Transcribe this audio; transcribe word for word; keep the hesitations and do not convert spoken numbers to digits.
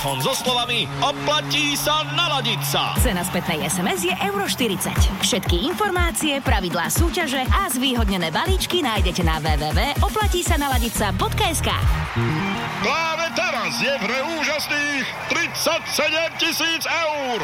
telefón so slovami oplatí sa naladiť sa. Cena spätnej es em es je euro štyridsať. Všetky informácie, pravidlá súťaže a zvýhodnené balíčky nájdete na w w w bodka oplatí sa naladiť sa bodka es ká. Práve teraz je v hre úžasných tridsaťsedem tisíc eur.